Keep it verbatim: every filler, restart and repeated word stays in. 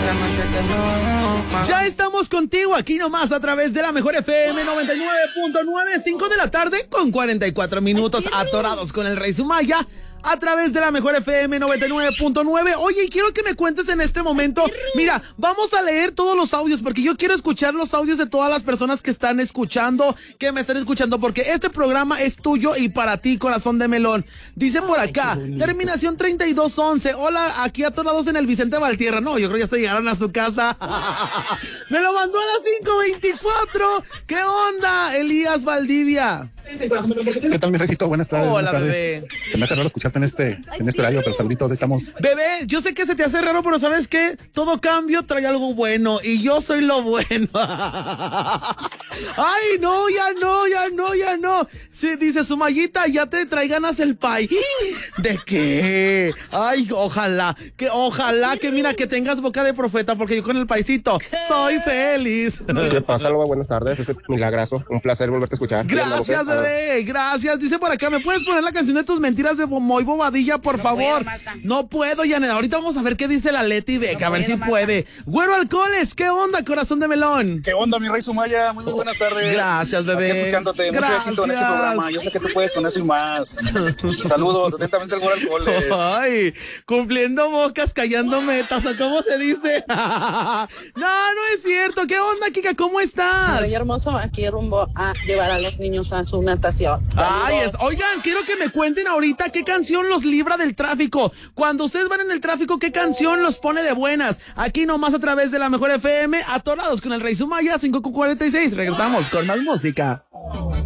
Ya estamos contigo aquí nomás a través de la mejor F M noventa y nueve punto nueve, cinco de la tarde con cuarenta y cuatro minutos, atorados con el Rey Sumaya. A través de la mejor F M noventa y nueve punto nueve. Oye, y quiero que me cuentes en este momento. Mira, vamos a leer todos los audios porque yo quiero escuchar los audios de todas las personas que están escuchando, que me están escuchando, porque este programa es tuyo y para ti, corazón de melón. Dice por acá, terminación treinta y dos once. Hola, aquí atorados en el Vicente Valtierra. No, yo creo que ya hasta llegaron a su casa. Me lo mandó a las cinco veinticuatro. ¿Qué onda, Elías Valdivia? ¿Qué tal, mi Reycito? Buenas tardes. Hola, buenas tardes. bebé. Se me hace raro escucharte en este, en este horario, pero saluditos, estamos. Bebé, yo sé que se te hace raro, pero ¿sabes qué? Todo cambio trae algo bueno y yo soy lo bueno. Ay, no, ya no, ya no, ya no. Sí, dice Sumayita, ya te trae ganas el pay. ¿De qué? Ay, ojalá, que ojalá que mira que tengas boca de profeta, porque yo con el paisito soy feliz. ¿Qué pasa, Loba? Buenas tardes, ese milagrazo. Un placer volverte a escuchar. Gracias, bebé, gracias. Dice por acá, ¿me puedes poner la canción de tus mentiras de Moy Bobadilla, por favor? No puedo, Janet. Ahorita vamos a ver qué dice la Leti Beca, a ver si puede. Güero Alcoholes, ¿qué onda, corazón de melón? ¿Qué onda, mi Rey Sumaya? Muy, muy buenas tardes. Gracias, bebé. Aquí escuchándote, mucho Gracias. éxito en este programa. Yo sé que tú puedes con eso y más. Saludos, atentamente al Güero Alcoholes. Ay, cumpliendo bocas, callando metas, ¿o cómo se dice? No, no es cierto. ¿Qué onda, Kika? ¿Cómo estás? Rey hermoso, aquí rumbo a llevar a los niños a su natación. Ay, es, oigan, quiero que me cuenten ahorita qué canción los libra del tráfico. Cuando ustedes van en el tráfico, ¿qué canción los pone de buenas? Aquí nomás a través de la mejor F M, atorados con el Rey Sumaya, cinco con cuarenta y seis. Regresamos con más música.